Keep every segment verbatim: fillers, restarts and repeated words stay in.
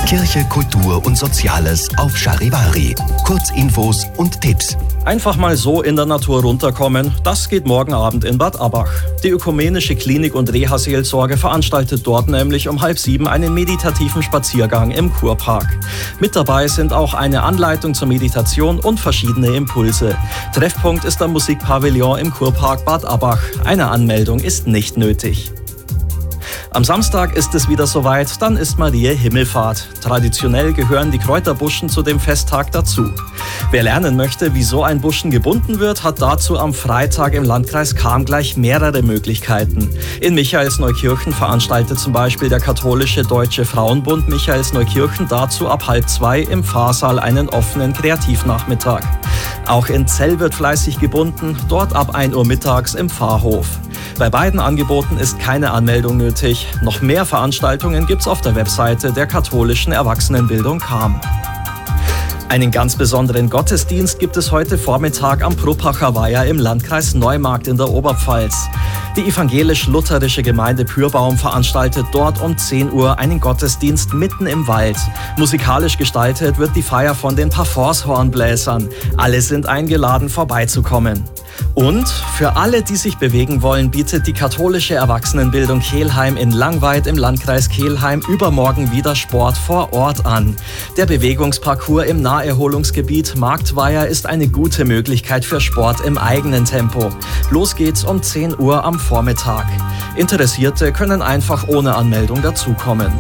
Kirche, Kultur und Soziales auf Charivari. Kurzinfos und Tipps. Einfach mal so in der Natur runterkommen, das geht morgen Abend in Bad Abbach. Die Ökumenische Klinik- und Reha-Seelsorge veranstaltet dort nämlich um halb sieben einen meditativen Spaziergang im Kurpark. Mit dabei sind auch eine Anleitung zur Meditation und verschiedene Impulse. Treffpunkt ist der Musikpavillon im Kurpark Bad Abbach. Eine Anmeldung ist nicht nötig. Am Samstag ist es wieder soweit, dann ist Mariä Himmelfahrt. Traditionell gehören die Kräuterbuschen zu dem Festtag dazu. Wer lernen möchte, wie so ein Buschen gebunden wird, hat dazu am Freitag im Landkreis Cham gleich mehrere Möglichkeiten. In Michaelsneukirchen veranstaltet zum Beispiel der katholische Deutsche Frauenbund Michaelsneukirchen dazu ab halb zwei im Pfarrsaal einen offenen Kreativnachmittag. Auch in Zell wird fleißig gebunden, dort ab ein Uhr mittags im Pfarrhof. Bei beiden Angeboten ist keine Anmeldung nötig. Noch mehr Veranstaltungen gibt's auf der Webseite der katholischen Erwachsenenbildung Cham. Einen ganz besonderen Gottesdienst gibt es heute Vormittag am Pruppacher Weiher im Landkreis Neumarkt in der Oberpfalz. Die evangelisch-lutherische Gemeinde Pürbaum veranstaltet dort um zehn Uhr einen Gottesdienst mitten im Wald. Musikalisch gestaltet wird die Feier von den Parforce-Hornbläsern. Alle sind eingeladen, vorbeizukommen. Und für alle, die sich bewegen wollen, bietet die katholische Erwachsenenbildung Kelheim in Langweid im Landkreis Kelheim übermorgen wieder Sport vor Ort an. Der Bewegungsparcours im Naherholungsgebiet Marktweiher ist eine gute Möglichkeit für Sport im eigenen Tempo. Los geht's um zehn Uhr am Vormittag. Interessierte können einfach ohne Anmeldung dazukommen.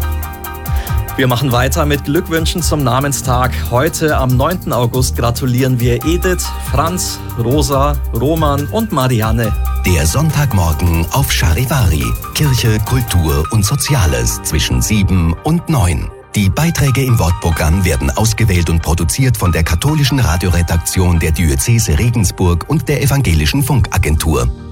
Wir machen weiter mit Glückwünschen zum Namenstag. Heute am neunten August gratulieren wir Edith, Franz, Rosa, Roman und Marianne. Der Sonntagmorgen auf Charivari. Kirche, Kultur und Soziales zwischen sieben und neun. Die Beiträge im Wortprogramm werden ausgewählt und produziert von der katholischen Radioredaktion der Diözese Regensburg und der Evangelischen Funkagentur.